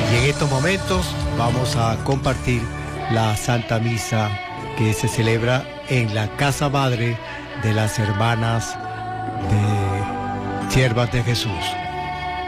Y en estos momentos vamos a compartir la Santa Misa que se celebra en la Casa Madre de las Hermanas de Siervas de Jesús.